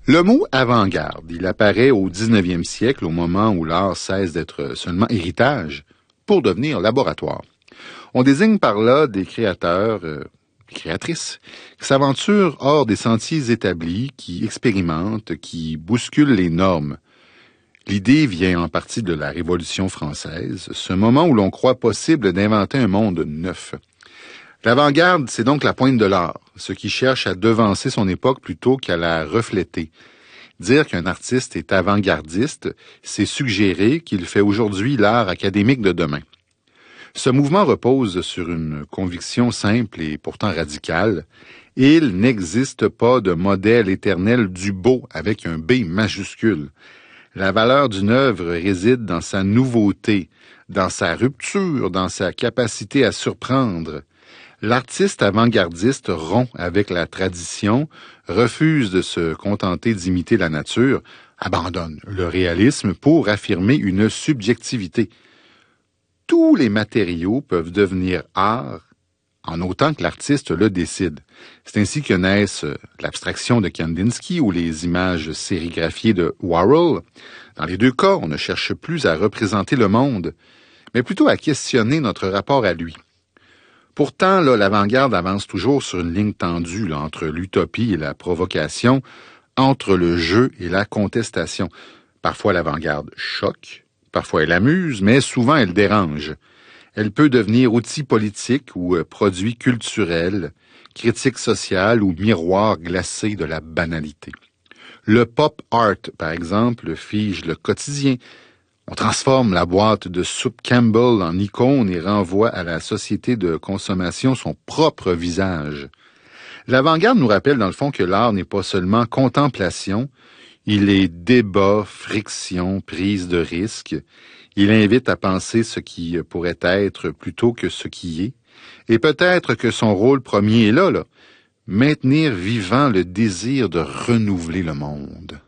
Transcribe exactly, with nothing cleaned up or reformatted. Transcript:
Le mot avant-garde, il apparaît au dix-neuvième siècle, au moment où l'art cesse d'être seulement héritage pour devenir laboratoire. On désigne par là des créateurs, euh, des créatrices, qui s'aventurent hors des sentiers établis, qui expérimentent, qui bousculent les normes. L'idée vient en partie de la Révolution française, ce moment où l'on croit possible d'inventer un monde neuf. L'avant-garde, c'est donc la pointe de l'art, ce qui cherche à devancer son époque plutôt qu'à la refléter. Dire qu'un artiste est avant-gardiste, c'est suggérer qu'il fait aujourd'hui l'art académique de demain. Ce mouvement repose sur une conviction simple et pourtant radicale. Il n'existe pas de modèle éternel du beau avec un B majuscule. La valeur d'une œuvre réside dans sa nouveauté, dans sa rupture, dans sa capacité à surprendre. L'artiste avant-gardiste rompt avec la tradition, refuse de se contenter d'imiter la nature, abandonne le réalisme pour affirmer une subjectivité. Tous les matériaux peuvent devenir art en autant que l'artiste le décide. C'est ainsi que naissent l'abstraction de Kandinsky ou les images sérigraphiées de Warhol. Dans les deux cas, on ne cherche plus à représenter le monde, mais plutôt à questionner notre rapport à lui. Pourtant, là, l'avant-garde avance toujours sur une ligne tendue là, entre l'utopie et la provocation, entre le jeu et la contestation. Parfois, l'avant-garde choque, parfois elle amuse, mais souvent elle dérange. Elle peut devenir outil politique ou euh, produit culturel, critique sociale ou miroir glacé de la banalité. Le pop art, par exemple, fige le quotidien. On transforme la boîte de soupe Campbell en icône et renvoie à la société de consommation son propre visage. L'avant-garde nous rappelle dans le fond que l'art n'est pas seulement contemplation, il est débat, friction, prise de risque. Il invite à penser ce qui pourrait être plutôt que ce qui est. Et peut-être que son rôle premier est là, là, maintenir vivant le désir de renouveler le monde.